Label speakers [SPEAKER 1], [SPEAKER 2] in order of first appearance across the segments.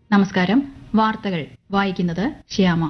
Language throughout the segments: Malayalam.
[SPEAKER 1] നമസ്കാരം. വാർത്തകൾ വായിക്കുന്നത് ശ്യാമ.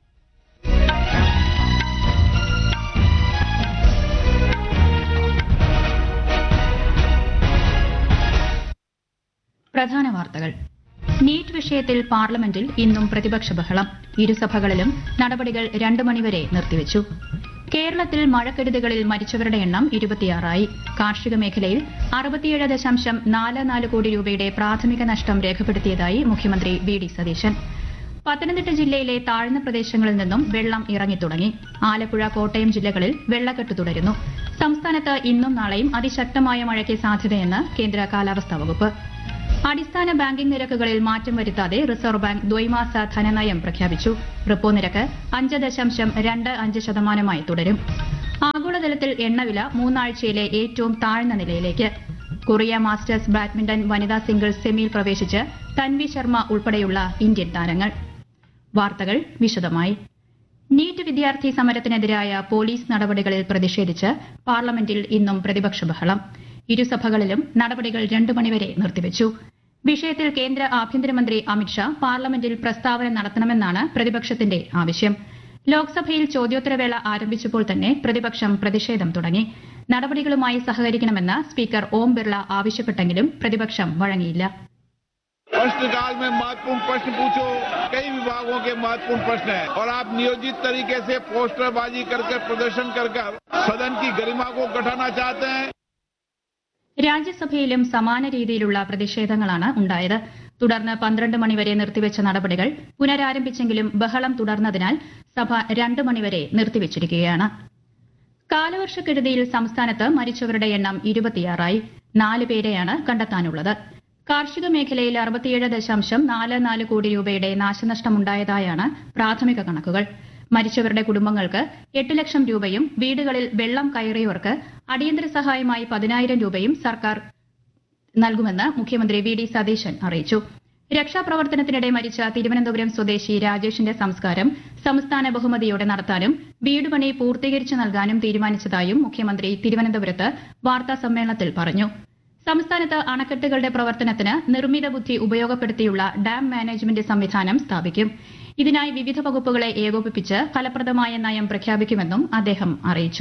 [SPEAKER 1] പ്രധാന വാർത്തകൾ. നീറ്റ് വിഷയത്തിൽ പാർലമെന്റിൽ ഇന്നും പ്രതിപക്ഷ ബഹളം. ഇരുസഭകളിലും നടപടികൾ 2 മണിവരെ നിർത്തിവച്ചു. കേരളത്തിൽ മഴക്കെടുതികളിൽ മരിച്ചവരുടെ എണ്ണം 26ആയി. കാർഷിക മേഖലയിൽ 67.44 കോടി രൂപയുടെ പ്രാഥമിക നഷ്ടം രേഖപ്പെടുത്തിയതായി മുഖ്യമന്ത്രി വി.ഡി. സതീശൻ. പത്തനംതിട്ട ജില്ലയിലെ താഴ്ന്ന പ്രദേശങ്ങളിൽ നിന്നും വെള്ളം ഇറങ്ങിത്തുടങ്ങി. ആലപ്പുഴ, കോട്ടയം ജില്ലകളിൽ വെള്ളക്കെട്ട് തുടരുന്നു. സംസ്ഥാനത്ത് ഇന്നും നാളെയും അതിശക്തമായ മഴയ്ക്ക് സാധ്യതയെന്ന് കേന്ദ്ര കാലാവസ്ഥാ വകുപ്പ്. അടിസ്ഥാന ബാങ്കിംഗ് നിരക്കുകളിൽ മാറ്റം വരുത്താതെ റിസർവ് ബാങ്ക് ദ്വൈമാസ ധനനയം പ്രഖ്യാപിച്ചു. റിപ്പോ നിരക്ക് 5.25% തുടരും. ആഗോളതലത്തിൽ എണ്ണവില 3 ആഴ്ചയിലെ ഏറ്റവും താഴ്ന്ന നിലയിലേക്ക്. കൊറിയ മാസ്റ്റേഴ്സ് ബാഡ്മിന്റൺ വനിതാ സിംഗിൾസ് സെമിയിൽ പ്രവേശിച്ച് തൻവി ശർമ്മ ഉൾപ്പെടെയുള്ള ഇന്ത്യൻ താരങ്ങൾ. വാർത്തകൾ വിശദമായി. നീറ്റ് വിദ്യാർത്ഥി സമരത്തിനെതിരായ പോലീസ് നടപടികളിൽ പ്രതിഷേധിച്ച് പാർലമെന്റിൽ ഇന്നും പ്രതിപക്ഷ ബഹളം. ഇരുസഭകളിലും നടപടികൾ 2 മണിവരെ നിർത്തിവച്ചു. വിഷയത്തിൽ കേന്ദ്ര ആഭ്യന്തരമന്ത്രി അമിത്ഷാ പാർലമെന്റിൽ പ്രസ്താവന നടത്തണമെന്നാണ് പ്രതിപക്ഷത്തിന്റെ ആവശ്യം. ലോക്സഭയിൽ ചോദ്യോത്തരവേള ആരംഭിച്ചപ്പോൾ തന്നെ പ്രതിപക്ഷം പ്രതിഷേധം തുടങ്ങി. നടപടികളുമായി സഹകരിക്കണമെന്ന് സ്പീക്കർ ഓം ബിർള ആവശ്യപ്പെട്ടെങ്കിലും പ്രതിപക്ഷം വഴങ്ങിയില്ല.
[SPEAKER 2] प्रश्नकाल में महत्वपूर्ण प्रश्न पूछो, कई विभागों के महत्वपूर्ण प्रश्न हैं और आप नियोजित तरीके से पोस्टरबाजी कर प्रदर्शन कर सदन की गरिमा को घटाना चाहते हैं.
[SPEAKER 1] രാജ്യസഭയിലും സമാന രീതിയിലുള്ള പ്രതിഷേധങ്ങളാണ് ഉണ്ടായത്. തുടർന്ന് 12 മണിവരെ നിർത്തിവെച്ച നടപടികൾ പുനരാരംഭിച്ചെങ്കിലും ബഹളം തുടർന്നതിനാൽ സഭ 2 മണിവരെ നിർത്തിവച്ചിരിക്കുകയാണ്. കാലവർഷക്കെടുതിയിൽ സംസ്ഥാനത്ത് മരിച്ചവരുടെ എണ്ണം 26ആയി. 4 പേരെയാണ് കണ്ടെത്താനുള്ളത്. കാർഷിക മേഖലയിൽ 67.44 കോടി രൂപയുടെ നാശനഷ്ടമുണ്ടായതായാണ് പ്രാഥമിക കണക്കുകൾ. മരിച്ചവരുടെ കുടുംബങ്ങൾക്ക് 8 ലക്ഷം രൂപയും വീടുകളിൽ വെള്ളം കയറിയവർക്ക് അടിയന്തര സഹായമായി 10,000 രൂപയും സർക്കാർ നൽകുമെന്ന് മുഖ്യമന്ത്രി വി.ഡി. സതീശൻ അറിയിച്ചു. രക്ഷാപ്രവർത്തനത്തിനിടെ മരിച്ച തിരുവനന്തപുരം സ്വദേശി രാജേഷിന്റെ സംസ്കാരം സംസ്ഥാന ബഹുമതിയോടെ നടത്താനും വീടുപണി പൂർത്തീകരിച്ചു നൽകാനും തീരുമാനിച്ചതായും മുഖ്യമന്ത്രി തിരുവനന്തപുരത്ത് വാർത്താസമ്മേളനത്തിൽ പറഞ്ഞു. സംസ്ഥാനത്ത് അണക്കെട്ടുകളുടെ പ്രവർത്തനത്തിന് നിർമ്മിത ബുദ്ധി ഉപയോഗപ്പെടുത്തിയുള്ള ഡാം മാനേജ്മെന്റ് സംവിധാനം സ്ഥാപിക്കും. ഇതിനായി വിവിധ വകുപ്പുകളെ ഏകോപിപ്പിച്ച് ഫലപ്രദമായ നയം പ്രഖ്യാപിക്കുമെന്നും അദ്ദേഹം അറിയിച്ചു.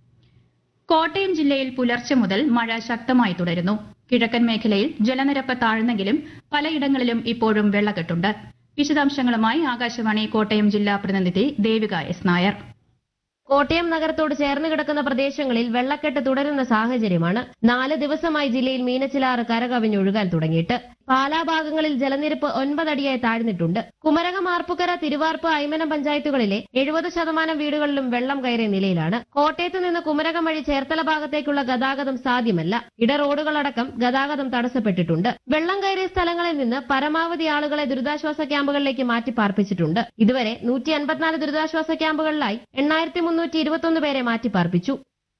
[SPEAKER 1] കോട്ടയം ജില്ലയിൽ പുലർച്ചെ മുതൽ മഴ ശക്തമായി തുടരുന്നു. കിഴക്കൻ മേഖലയിൽ ജലനിരപ്പ് താഴ്ന്നെങ്കിലും പലയിടങ്ങളിലും ഇപ്പോഴും വെള്ളക്കെട്ടുണ്ട്. വിശദാംശങ്ങളുമായി ആകാശവാണി കോട്ടയം ജില്ലാ പ്രതിനിധി ദേവിക എസ്. നായർ.
[SPEAKER 3] കോട്ടയം നഗരത്തോട് ചേർന്ന് കിടക്കുന്ന പ്രദേശങ്ങളിൽ വെള്ളക്കെട്ട് തുടരുന്ന സാഹചര്യമാണ്. 4 ദിവസമായി ജില്ലയിൽ മീനച്ചിലാറ് കരകവിഞ്ഞൊഴുകാൻ തുടങ്ങിയിട്ട്. പാലാ ഭാഗങ്ങളിൽ ജലനിരപ്പ് 9 അടിയായി താഴ്ന്നിട്ടുണ്ട്. കുമരകം, ആർപ്പുക്കര, തിരുവാർപ്പ്, അയ്മനം പഞ്ചായത്തുകളിലെ 70% വീടുകളിലും വെള്ളം കയറിയ നിലയിലാണ്. കോട്ടയത്ത് നിന്ന് കുമരകം വഴി ചേർത്തല ഭാഗത്തേക്കുള്ള ഗതാഗതം സാധ്യമല്ല. ഇടറോഡുകളടക്കം ഗതാഗതം തടസ്സപ്പെട്ടിട്ടുണ്ട്. വെള്ളം കയറിയ സ്ഥലങ്ങളിൽ നിന്ന് പരമാവധി ആളുകളെ ദുരിതാശ്വാസ ക്യാമ്പുകളിലേക്ക് മാറ്റി പാർപ്പിച്ചിട്ടുണ്ട്. ഇതുവരെ 154 ദുരിതാശ്വാസ ക്യാമ്പുകളിലായി 8,321 പേരെ മാറ്റിപ്പാർപ്പിച്ചു.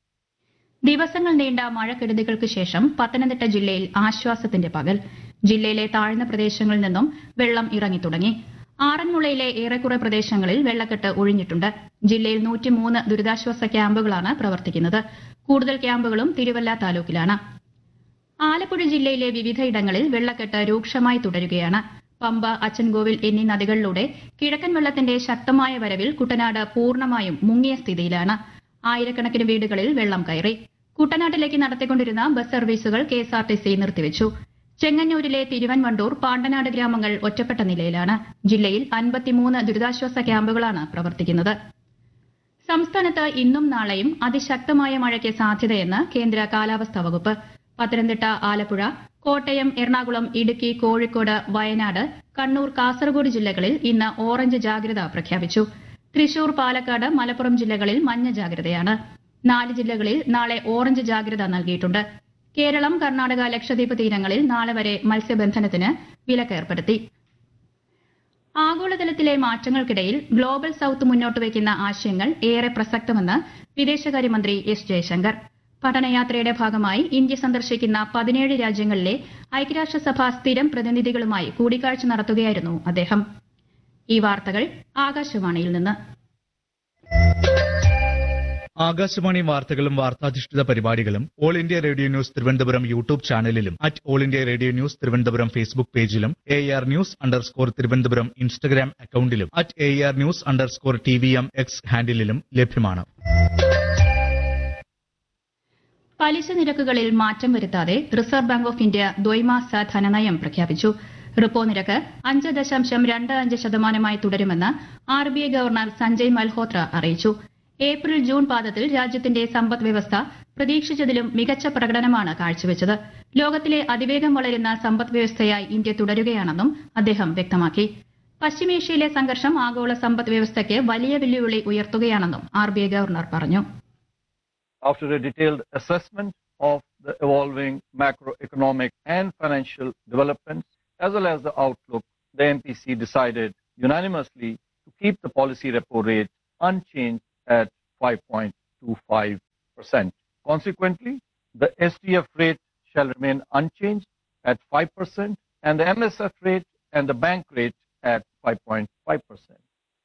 [SPEAKER 1] ദിവസങ്ങൾ നീണ്ട മഴക്കെടുതികൾക്ക് ശേഷം പത്തനംതിട്ട ജില്ലയിൽ ആശ്വാസത്തിന്റെ പകൽ. ജില്ലയിലെ താഴ്ന്ന പ്രദേശങ്ങളിൽ നിന്നും വെള്ളം ഇറങ്ങിത്തുടങ്ങി. ആറന്മുളയിലെ ഏറെക്കുറെ പ്രദേശങ്ങളിൽ വെള്ളക്കെട്ട് ഒഴിഞ്ഞിട്ടുണ്ട്. ജില്ലയിൽ 103 ദുരിതാശ്വാസ ക്യാമ്പുകളാണ് പ്രവർത്തിക്കുന്നത്. കൂടുതൽ ക്യാമ്പുകളും തിരുവല്ല താലൂക്കിലാണ്. ആലപ്പുഴ ജില്ലയിലെ വിവിധയിടങ്ങളിൽ വെള്ളക്കെട്ട് രൂക്ഷമായി തുടരുകയാണ്. പമ്പ, അച്ചൻകോവിൽ എന്നീ നദികളിലൂടെ കിഴക്കൻ വെള്ളത്തിന്റെ ശക്തമായ വരവിൽ കുട്ടനാട് പൂർണ്ണമായും മുങ്ങിയ സ്ഥിതിയിലാണ്. ആയിരക്കണക്കിന് വീടുകളിൽ വെള്ളം കയറി. കുട്ടനാട്ടിലേക്ക് നടത്തിക്കൊണ്ടിരുന്ന ബസ് സർവീസുകൾ കെഎസ്ആർടിസി നിർത്തിവച്ചു. ചെങ്ങന്നൂരിലെ തിരുവൻവണ്ടൂർ, പാണ്ടനാട് ഗ്രാമങ്ങൾ ഒറ്റപ്പെട്ട നിലയിലാണ്. ജില്ലയിൽ 53 ദുരിതാശ്വാസ ക്യാമ്പുകളാണ് പ്രവർത്തിക്കുന്നത്. സംസ്ഥാനത്ത് ഇന്നും നാളെയും അതിശക്തമായ മഴയ്ക്ക് സാധ്യതയെന്ന് കേന്ദ്ര കാലാവസ്ഥാ വകുപ്പ്. പത്തനംതിട്ട, ആലപ്പുഴ, കോട്ടയം, എറണാകുളം, ഇടുക്കി, കോഴിക്കോട്, വയനാട്, കണ്ണൂർ, കാസർഗോഡ് ജില്ലകളിൽ ഇന്ന് ഓറഞ്ച് ജാഗ്രത പ്രഖ്യാപിച്ചു. തൃശൂർ, പാലക്കാട്, മലപ്പുറം ജില്ലകളിൽ മഞ്ഞ ജാഗ്രതയാണ്. 4 ജില്ലകളിൽ നാളെ ഓറഞ്ച് ജാഗ്രത നൽകിയിട്ടുണ്ട്. കേരളം, കർണാടക, ലക്ഷദ്വീപ് തീരങ്ങളിൽ നാളെ വരെ മത്സ്യബന്ധനത്തിന് വിലക്കേർപ്പെടുത്തി. ആഗോളതലത്തിലെ മാറ്റങ്ങൾക്കിടയിൽ ഗ്ലോബൽ സൌത്ത് മുന്നോട്ടുവയ്ക്കുന്ന ആശയങ്ങൾ ഏറെ പ്രസക്തമെന്ന് വിദേശകാര്യമന്ത്രി എസ്. ജയശങ്കർ. പഠനയാത്രയുടെ ഭാഗമായി ഇന്ത്യ സന്ദർശിക്കുന്ന 17 രാജ്യങ്ങളിലെ ഐക്യരാഷ്ട്രസഭ സ്ഥിരം പ്രതിനിധികളുമായി കൂടിക്കാഴ്ച നടത്തുകയായിരുന്നു അദ്ദേഹം. ഈ വാർത്തകൾ ആകാശവാണിയിൽ നിന്ന്.
[SPEAKER 4] ആകാശവാണി വാർത്തകളും വാർത്താധിഷ്ഠിത പരിപാടികളും all India radio news Thiruvananthapuram YouTube ചാനലിലും all India radio news Thiruvananthapuram Facebook പേജിലും AR News_ തിരുവനന്തപുരം ഇൻസ്റ്റഗ്രാം അക്കൌണ്ടിലും AR News_TVM X ഹാൻഡിലും ലഭ്യമാണ്.
[SPEAKER 1] പലിശ നിരക്കുകളിൽ മാറ്റം വരുത്താതെ റിസർവ് ബാങ്ക് ഓഫ് ഇന്ത്യ ദ്വൈമാസ ധനനയം പ്രഖ്യാപിച്ചു. റിപ്പോ നിരക്ക് 5.25% തുടരുമെന്ന് RBI ഗവർണർ സഞ്ജയ് മൽഹോത്ര അറിയിച്ചു. ഏപ്രിൽ ജൂൺ പാദത്തിൽ രാജ്യത്തിന്റെ സമ്പദ് വ്യവസ്ഥ പ്രതീക്ഷിച്ചതിലും മികച്ച പ്രകടനമാണ് കാഴ്ചവെച്ചത്. ലോകത്തിലെ അതിവേഗം വളരുന്ന സമ്പദ് വ്യവസ്ഥയായി ഇന്ത്യ തുടരുകയാണെന്നും അദ്ദേഹം വ്യക്തമാക്കി. പശ്ചിമേഷ്യയിലെ സംഘർഷം ആഗോള സമ്പദ് വ്യവസ്ഥയ്ക്ക് വലിയ വെല്ലുവിളി ഉയർത്തുകയാണെന്നും RBI ഗവർണർ പറഞ്ഞു.
[SPEAKER 5] After a detailed assessment of the evolving macroeconomic and financial developments, as well as the outlook, the MPC decided unanimously to keep the policy repo rate unchanged at 5.25%. Consequently, the STF rate shall remain unchanged at 5% and the MSF rate and the bank rate at 5.5%.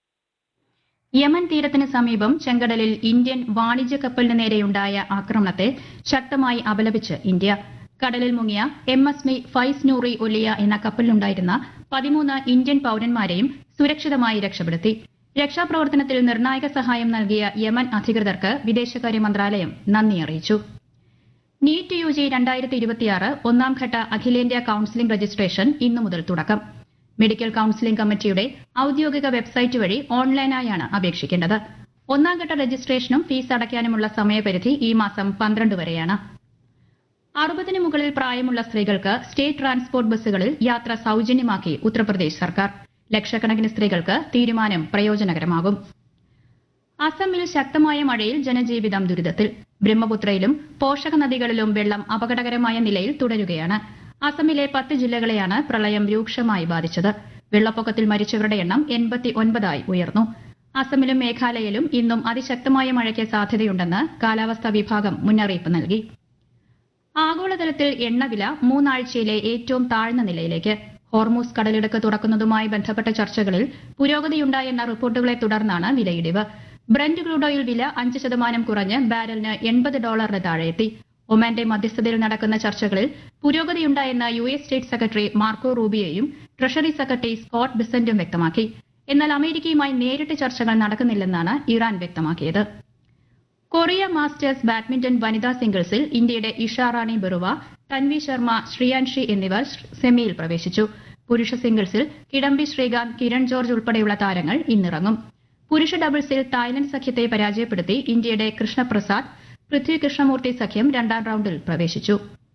[SPEAKER 1] Yemen തീരത്തിന് സമീപം ചെങ്കടലിൽ ഇന്ത്യൻ വാണിജ്യ കപ്പലിന് നേരെയുണ്ടായ ആക്രമണത്തെ ശക്തമായി അപലപിച്ച് ഇന്ത്യ. കടലിൽ മുങ്ങിയ MS ഫൈസ് നൂറി ഒലിയ എന്ന കപ്പലിലുണ്ടായിരുന്ന 13 ഇന്ത്യൻ പൌരന്മാരെയും സുരക്ഷിതമായി രക്ഷപ്പെടുത്തി. രക്ഷാപ്രവർത്തനത്തിൽ നിർണായക സഹായം നൽകിയ യമൻ അധികൃതർക്ക് വിദേശകാര്യ മന്ത്രാലയം നന്ദി അറിയിച്ചു. നീറ്റ് UG 2026 ഒന്നാംഘട്ട അഖിലേന്ത്യാ കൌൺസിലിംഗ് രജിസ്ട്രേഷൻ ഇന്നു മുതൽ തുടക്കം. മെഡിക്കൽ കൌൺസിലിംഗ് കമ്മിറ്റിയുടെ ഔദ്യോഗിക വെബ്സൈറ്റ് വഴി ഓൺലൈനായാണ് അപേക്ഷിക്കേണ്ടത്. ഒന്നാംഘട്ട രജിസ്ട്രേഷനും ഫീസ് അടയ്ക്കാനുമുള്ള സമയപരിധി ഈ മാസം 12 വരെയാണ്. 60-ന് മുകളിൽ പ്രായമുള്ള സ്ത്രീകൾക്ക് സ്റ്റേറ്റ് ട്രാൻസ്പോർട്ട് ബസ്സുകളിൽ യാത്ര സൌജന്യമാക്കി ഉത്തർപ്രദേശ് സർക്കാർ. ലക്ഷക്കണക്കിന് സ്ത്രീകൾക്ക് തീരുമാനം പ്രയോജനകരമാകും. അസമിൽ ശക്തമായ മഴയിൽ ജനജീവിതം ദുരിതത്തിൽ. ബ്രഹ്മപുത്രയിലും പോഷക നദികളിലും വെള്ളം അപകടകരമായ നിലയിൽ തുടരുകയാണ്. അസമിലെ 10 ജില്ലകളെയാണ് പ്രളയം രൂക്ഷമായി ബാധിച്ചത്. വെള്ളപ്പൊക്കത്തിൽ മരിച്ചവരുടെ എണ്ണം 89 ഉയർന്നു. അസമിലും മേഘാലയയിലും ഇന്നും അതിശക്തമായ മഴയ്ക്ക് സാധ്യതയുണ്ടെന്ന് കാലാവസ്ഥാ വിഭാഗം മുന്നറിയിപ്പ് നൽകി. ആഗോളതലത്തിൽ എണ്ണവില 3 ആഴ്ചയിലെ ഏറ്റവും താഴ്ന്ന നിലയിലേക്ക്. ഹോർമൂസ് കടലിടുക്ക് തുറക്കുന്നതുമായി ബന്ധപ്പെട്ട ചർച്ചകളിൽ പുരോഗതിയുണ്ടായെന്ന റിപ്പോർട്ടുകളെ തുടർന്നാണ് വിലയിടിവ്. ബ്രന്റ് ക്രൂഡ് ഓയിൽ വില 5% കുറഞ്ഞ് ബാരലിന് $80 താഴെയെത്തി. ഒമാന്റെ മധ്യസ്ഥതയിൽ നടക്കുന്ന ചർച്ചകളിൽ പുരോഗതിയുണ്ടായെന്ന് US state secretary Marco റൂബിയോയും treasury secretary Scott ബിസന്റും വ്യക്തമാക്കി. എന്നാൽ അമേരിക്കയുമായി നേരിട്ട് ചർച്ചകൾ നടക്കുന്നില്ലെന്നാണ് ഇറാൻ വ്യക്തമാക്കിയത്. കൊറിയ മാസ്റ്റേഴ്സ് ബാഡ്മിന്റൺ വനിതാ സിംഗിൾസിൽ ഇന്ത്യയുടെ ഇഷാറാണി ബറുവ, തൻവി ശർമ്മ, ശ്രിയാൻഷി എന്നിവർ സെമിയിൽ പ്രവേശിച്ചു. പുരുഷ സിംഗിൾസിൽ കിഡംബി ശ്രീകാന്ത്, കിരൺ ജോർജ് ഉൾപ്പെടെയുള്ള താരങ്ങൾ ഇന്നിറങ്ങും. പുരുഷ ഡബിൾസിൽ തായ്ലൻഡ് സഖ്യത്തെ പരാജയപ്പെടുത്തി ഇന്ത്യയുടെ കൃഷ്ണപ്രസാദ്, പൃഥ്വി കൃഷ്ണമൂർത്തി സഖ്യം 2ാം റൌണ്ടിൽ പ്രവേശിച്ചു.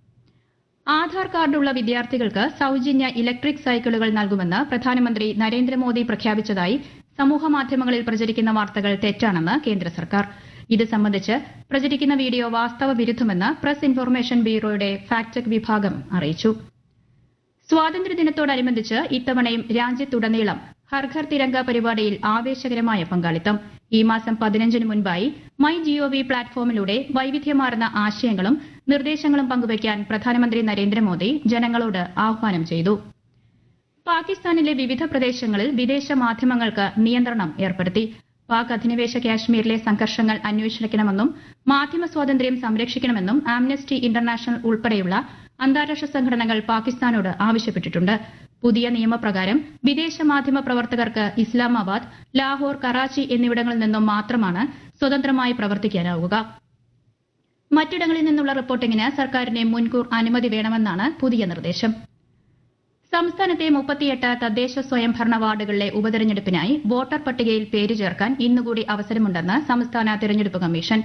[SPEAKER 1] ആധാർ കാർഡുള്ള വിദ്യാർത്ഥികൾക്ക് സൌജന്യ ഇലക്ട്രിക് സൈക്കിളുകൾ നൽകുമെന്ന് പ്രധാനമന്ത്രി നരേന്ദ്രമോദി പ്രഖ്യാപിച്ചതായി സമൂഹമാധ്യമങ്ങളിൽ പ്രചരിക്കുന്ന വാർത്തകൾ തെറ്റാണെന്ന് കേന്ദ്ര സർക്കാർ. ഇത് സംബന്ധിച്ച് പ്രചരിക്കുന്ന video വാസ്തവ വിരുദ്ധമെന്ന് press information ബ്യൂറോയുടെ fact check വിഭാഗം അറിയിച്ചു. സ്വാതന്ത്ര്യദിനത്തോടനുബന്ധിച്ച് ഇത്തവണയും രാജ്യത്തുടനീളം ഹർ ഘർ തിരംഗ പരിപാടിയിൽ ആവേശകരമായ പങ്കാളിത്തം. ഈ മാസം 15-ന് മുൻപായി MyGov പ്ലാറ്റ്ഫോമിലൂടെ വൈവിധ്യമാർന്ന ആശയങ്ങളും നിർദ്ദേശങ്ങളും പങ്കുവയ്ക്കാൻ പ്രധാനമന്ത്രി നരേന്ദ്രമോദി ജനങ്ങളോട് ആഹ്വാനം ചെയ്തു. പാകിസ്ഥാനിലെ വിവിധ പ്രദേശങ്ങളിൽ വിദേശ മാധ്യമങ്ങൾക്ക് നിയന്ത്രണം ഏർപ്പെടുത്തി. പാക് അധിനിവേശ കാശ്മീരിലെ സംഘർഷങ്ങൾ അന്വേഷിക്കണമെന്നും മാധ്യമ സ്വാതന്ത്ര്യം സംരക്ഷിക്കണമെന്നും ആംനസ്റ്റി ഇന്റർനാഷണൽ ഉൾപ്പെടെയുള്ള അന്താരാഷ്ട്ര സംഘടനകൾ പാകിസ്ഥാനോട് ആവശ്യപ്പെട്ടിട്ടുണ്ട്. പുതിയ നിയമപ്രകാരം വിദേശ മാധ്യമ പ്രവർത്തകർക്ക് ഇസ്ലാമാബാദ്, ലാഹോർ, കറാച്ചി എന്നിവിടങ്ങളിൽ നിന്നും മാത്രമാണ് സ്വതന്ത്രമായി പ്രവർത്തിക്കാനാവുക. മറ്റിടങ്ങളിൽ നിന്നുള്ള റിപ്പോർട്ടിംഗിന് സർക്കാരിന്റെ മുൻകൂർ അനുമതി വേണമെന്നാണ് പുതിയ നിർദ്ദേശം. സംസ്ഥാനത്തെ 38 തദ്ദേശ സ്വയംഭരണ വാർഡുകളിലെ ഉപതെരഞ്ഞെടുപ്പിനായി വോട്ടർ പട്ടികയിൽ പേര് ചേർക്കാൻ ഇന്നുകൂടി അവസരമുണ്ടെന്ന് സംസ്ഥാന തെരഞ്ഞെടുപ്പ് കമ്മീഷൻ.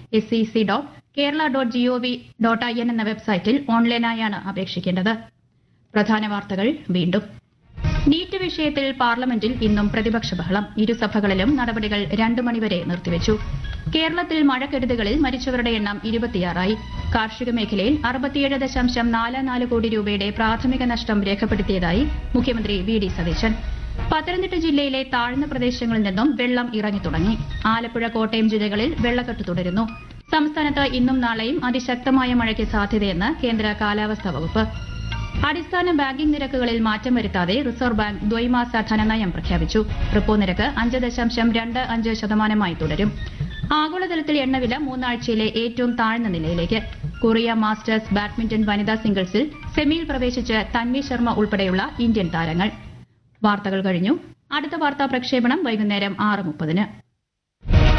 [SPEAKER 1] sec.kerala.gov.in എന്ന വെബ്സൈറ്റിൽ ഓൺലൈനായാണ് അപേക്ഷിക്കേണ്ടത്. പ്രധാന വാർത്തകൾ വീണ്ടും. നീറ്റ് വിഷയത്തിൽ പാർലമെന്റിൽ ഇന്നും പ്രതിപക്ഷ ബഹളം. ഇരുസഭകളിലും നടപടികൾ 2 മണിവരെ നിർത്തിവച്ചു. കേരളത്തിൽ മഴക്കെടുതികളിൽ മരിച്ചവരുടെ എണ്ണം 26 കാർഷിക മേഖലയിൽ 67.44 കോടി രൂപയുടെ പ്രാഥമിക നഷ്ടം രേഖപ്പെടുത്തിയതായി മുഖ്യമന്ത്രി VD സതീശൻ. പത്തനംതിട്ട ജില്ലയിലെ താഴ്ന്ന പ്രദേശങ്ങളിൽ നിന്നും വെള്ളം ഇറങ്ങി തുടങ്ങി. ആലപ്പുഴ, കോട്ടയം ജില്ലകളിൽ വെള്ളക്കെട്ട് തുടരുന്നു. സംസ്ഥാനത്ത് ഇന്നും നാളെയും അതിശക്തമായ മഴയ്ക്ക് സാധ്യതയെന്ന് കേന്ദ്ര കാലാവസ്ഥാ വകുപ്പ്. അടിസ്ഥാന ബാങ്കിംഗ് നിരക്കുകളിൽ മാറ്റം വരുത്താതെ റിസർവ് ബാങ്ക് ദ്വൈമാസ ധനനയം പ്രഖ്യാപിച്ചു. റിപ്പോ നിരക്ക് 5.25% തുടരും. ആഗോളതലത്തിൽ എണ്ണവില മൂന്നാഴ്ചയിലെ ഏറ്റവും താഴ്ന്ന നിലയിലേക്ക്. കൊറിയ മാസ്റ്റേഴ്സ് ബാഡ്മിന്റൺ വനിതാ സിംഗിൾസിൽ സെമിയിൽ പ്രവേശിച്ച് തൻവി ശർമ്മ ഉൾപ്പെടെയുള്ള ഇന്ത്യൻ താരങ്ങൾ. വാർത്തകൾ കഴിഞ്ഞു. അടുത്ത വാർത്താ പ്രക്ഷേപണം വൈകുന്നേരം 6:30.